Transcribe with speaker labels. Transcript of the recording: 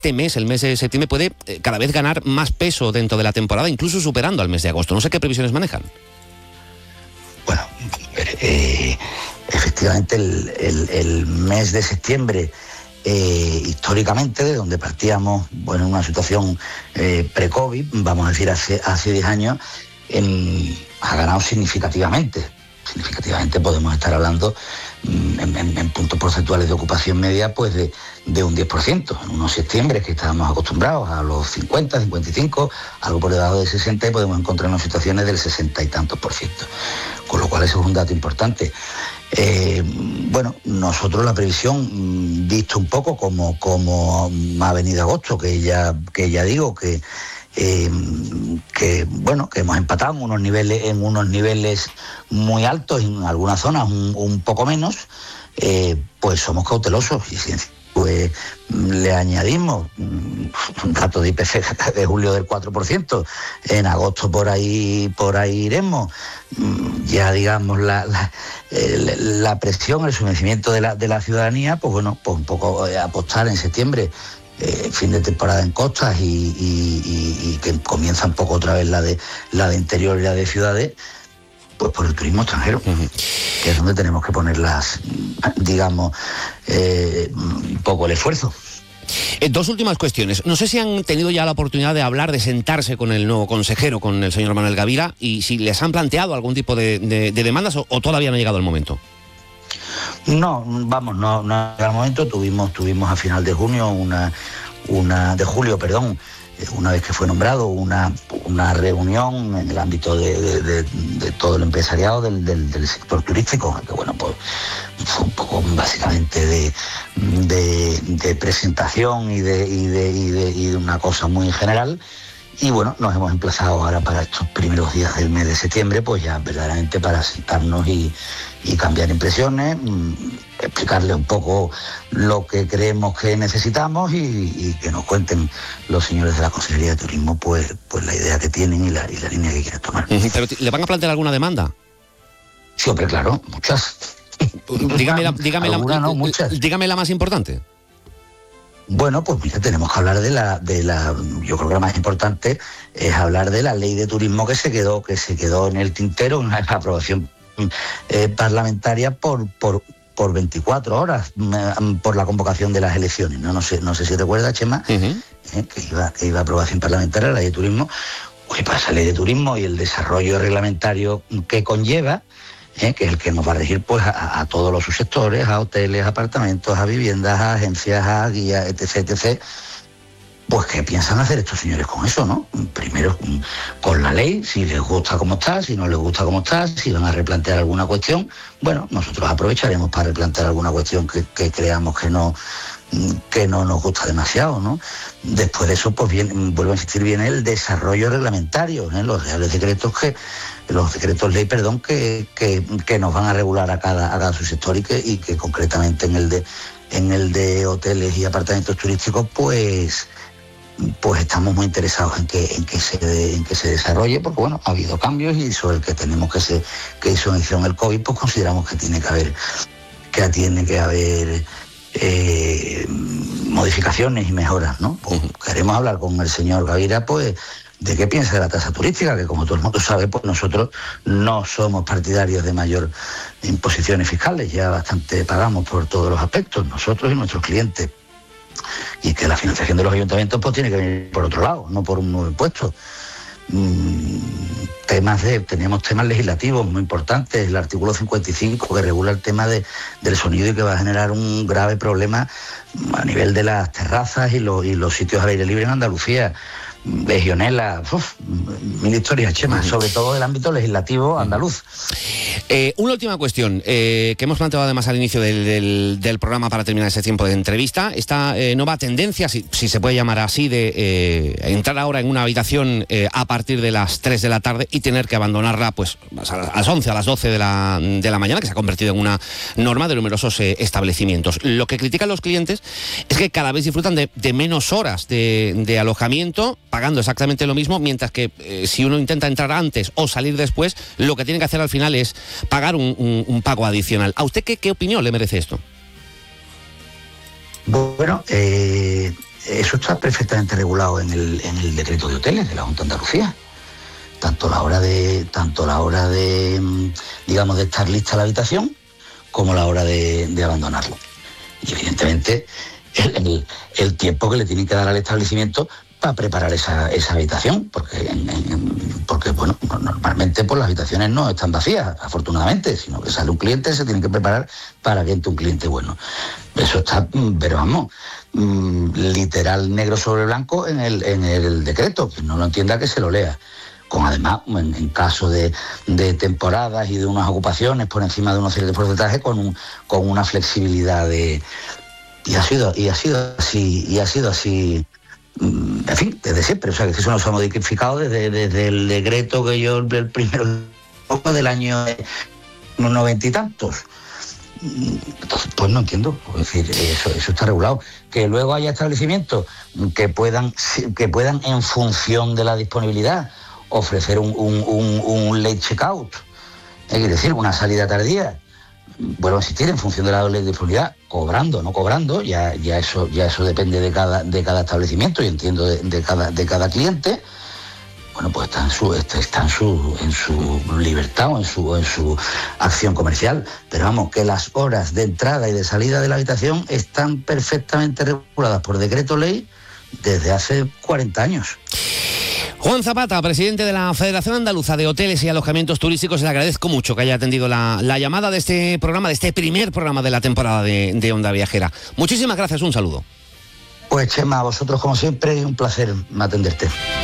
Speaker 1: este mes, el mes de septiembre, puede cada vez ganar más peso dentro de la temporada, incluso superando al mes de agosto. No sé qué previsiones manejan.
Speaker 2: Bueno, efectivamente el mes de septiembre, históricamente, de donde partíamos, bueno, en una situación pre-COVID, vamos a decir hace 10 años, ha ganado significativamente. Significativamente podemos estar hablando en puntos porcentuales de ocupación media, pues de un 10%. En unos septiembre que estábamos acostumbrados a los 50, 55, algo por debajo de 60, y podemos encontrarnos situaciones del 60 y tantos %. Con lo cual eso es un dato importante. Bueno, nosotros la previsión, visto un poco como ha venido agosto, que ya digo que bueno, que hemos empatado en unos niveles muy altos, en algunas zonas un poco menos, pues somos cautelosos, y pues le añadimos un dato de IPC de julio del 4%, en agosto por ahí iremos, ya digamos la presión, el sometimiento de la ciudadanía, pues bueno, pues un poco apostar en septiembre, fin de temporada en costas y que comienza un poco otra vez la de interior y la de ciudades, pues por el turismo extranjero, que es donde tenemos que poner digamos, un poco el esfuerzo.
Speaker 1: Dos últimas cuestiones. No sé si han tenido ya la oportunidad de hablar, de sentarse con el nuevo consejero, con el señor Manuel Gavira, y si les han planteado algún tipo de demandas o todavía no ha llegado el momento.
Speaker 2: No, vamos, no al momento. Tuvimos a final de julio, de julio, una vez que fue nombrado, una reunión en el ámbito de todo el empresariado del sector turístico, que bueno, pues fue un poco básicamente de presentación y de una cosa muy general. Y bueno, nos hemos emplazado ahora para estos primeros días del mes de septiembre, pues ya verdaderamente para sentarnos y cambiar impresiones, explicarle un poco lo que creemos que necesitamos y que nos cuenten los señores de la Consejería de Turismo pues la idea que tienen y la línea que quieren tomar.
Speaker 1: ¿Pero le van a plantear alguna demanda?
Speaker 2: Sí, hombre, claro, muchas.
Speaker 1: Dígame la más importante.
Speaker 2: Bueno, pues mira, tenemos que hablar yo creo que la más importante es hablar de la ley de turismo que se quedó en el tintero, en la aprobación parlamentaria por 24 horas, por la convocación de las elecciones. No sé si recuerda, Chema, que iba a aprobación parlamentaria la ley de turismo. Pues para esa ley de turismo y el desarrollo reglamentario que conlleva, que es el que nos va a regir pues a todos los subsectores, a hoteles, a apartamentos, a viviendas, a agencias, a guías, etc. Pues ¿qué piensan hacer estos señores con eso, no? Primero con la ley, si les gusta como está, si no les gusta como está, si van a replantear alguna cuestión. Bueno, nosotros aprovecharemos para replantear alguna cuestión que creamos que no nos gusta demasiado, ¿no? Después de eso, pues vuelvo a insistir, viene el desarrollo reglamentario, los reales decretos los decretos ley, que nos van a regular a cada subsector y que concretamente en el de hoteles y apartamentos turísticos, pues estamos muy interesados en que se desarrolle, porque bueno, ha habido cambios y sobre el que tenemos que hizo mención el COVID, pues consideramos que tiene que haber modificaciones y mejoras, ¿no? Pues queremos hablar con el señor Gavira, pues, de qué piensa de la tasa turística, que como todo el mundo sabe, pues nosotros no somos partidarios de mayor imposiciones fiscales, ya bastante pagamos por todos los aspectos, nosotros y nuestros clientes. Y que la financiación de los ayuntamientos pues tiene que venir por otro lado, no por un nuevo impuesto. Teníamos temas legislativos muy importantes, el artículo 55 que regula el tema del sonido y que va a generar un grave problema a nivel de las terrazas y los sitios al aire libre en Andalucía. Legionela, mil historias, Chema, sobre todo del ámbito legislativo andaluz.
Speaker 1: Una última cuestión que hemos planteado además al inicio del programa para terminar ese tiempo de entrevista, esta nueva tendencia, si se puede llamar así, de entrar ahora en una habitación a partir de las 3 de la tarde y tener que abandonarla pues a las 11, a las 12 de la mañana, que se ha convertido en una norma de numerosos establecimientos. Lo que critican los clientes es que cada vez disfrutan de menos horas de alojamiento, pagando exactamente lo mismo, mientras que si uno intenta entrar antes o salir después, lo que tiene que hacer al final es pagar un pago adicional. ¿A usted qué opinión le merece esto?
Speaker 2: Bueno, eso está perfectamente regulado en el decreto de hoteles de la Junta de Andalucía. Tanto la hora de digamos, de estar lista la habitación, como la hora de abandonarlo. Y evidentemente el tiempo que le tienen que dar al establecimiento para preparar esa habitación, porque bueno, normalmente pues las habitaciones no están vacías, afortunadamente, sino que sale un cliente, se tiene que preparar para que entre un cliente bueno. Eso está, pero vamos, literal negro sobre blanco en el decreto. Quien no lo entienda, que se lo lea. Con además, en caso de temporadas y de unas ocupaciones por encima de unos ciertos porcentajes, con una flexibilidad y ha sido así, en fin, desde siempre. O sea, que eso nos ha modificado desde el decreto que yo, el primero del año 90 y tantos. Entonces, pues no entiendo. Es decir, eso está regulado. Que luego haya establecimientos que puedan en función de la disponibilidad ofrecer un late checkout, es decir, una salida tardía, vuelvo a insistir, en función de la disponibilidad, cobrando, no cobrando, ya eso depende de cada establecimiento y entiendo de cada cliente. Bueno, pues está en su libertad o en su acción comercial, pero vamos, que las horas de entrada y de salida de la habitación están perfectamente reguladas por decreto ley desde hace 40 años.
Speaker 1: Juan Zapata, presidente de la Federación Andaluza de Hoteles y Alojamientos Turísticos, le agradezco mucho que haya atendido la llamada de este programa, de este primer programa de la temporada de Onda Viajera. Muchísimas gracias, un saludo.
Speaker 2: Pues Chema, a vosotros como siempre, un placer atenderte.